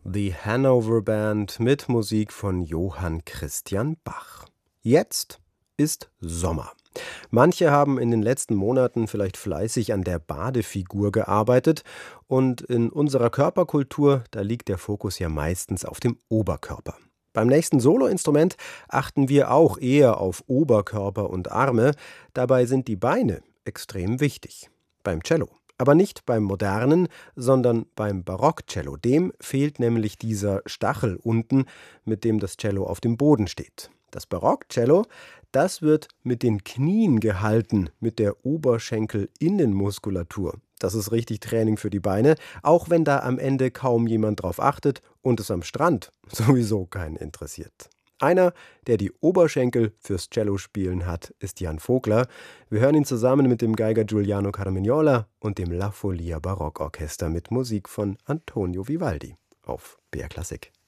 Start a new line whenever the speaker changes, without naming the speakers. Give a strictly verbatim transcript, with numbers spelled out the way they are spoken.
The Hanover Band mit Musik von Johann Christian Bach. Jetzt ist Sommer. Manche haben in den letzten Monaten vielleicht fleißig an der Badefigur gearbeitet und in unserer Körperkultur, da liegt der Fokus ja meistens auf dem Oberkörper. Beim nächsten Soloinstrument achten wir auch eher auf Oberkörper und Arme, dabei sind die Beine extrem wichtig. Beim Cello. Aber nicht beim modernen, sondern beim Barockcello. Dem fehlt nämlich dieser Stachel unten, mit dem das Cello auf dem Boden steht. Das Barockcello, das wird mit den Knien gehalten, mit der Oberschenkelinnenmuskulatur. Das ist richtig Training für die Beine, auch wenn da am Ende kaum jemand drauf achtet und es am Strand sowieso keinen interessiert. Einer, der die Oberschenkel fürs Cello spielen hat, ist Jan Vogler. Wir hören ihn zusammen mit dem Geiger Giuliano Carmignola und dem La Folia Barockorchester mit Musik von Antonio Vivaldi auf B R Klassik.